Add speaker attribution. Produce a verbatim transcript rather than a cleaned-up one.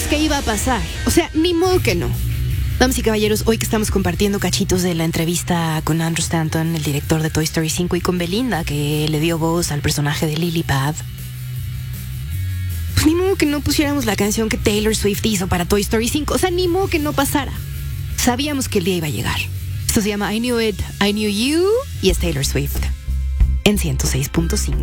Speaker 1: que iba a pasar. O sea, ni modo que no. Damas y caballeros, hoy que estamos compartiendo cachitos de la entrevista con Andrew Stanton, el director de Toy Story cinco, y con Belinda, que le dio voz al personaje de Lily Pad, pues ni modo que no pusiéramos la canción que Taylor Swift hizo para Toy Story cinco. O sea, ni modo que no pasara. Sabíamos que el día iba a llegar. Esto se llama I Knew It, I Knew You, y es Taylor Swift en ciento seis punto cinco.